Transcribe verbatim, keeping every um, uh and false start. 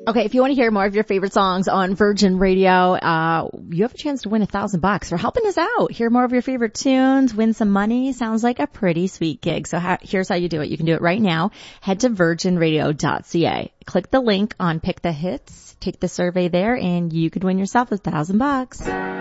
Okay, if you want to hear more of your favorite songs on Virgin Radio, uh, you have a chance to win a thousand bucks for helping us out. Hear more of your favorite tunes, win some money. Sounds like a pretty sweet gig. So ha- here's how you do it. You can do it right now. Head to virgin radio dot c a. Click the link on Pick the Hits, take the survey there, and you could win yourself a thousand bucks.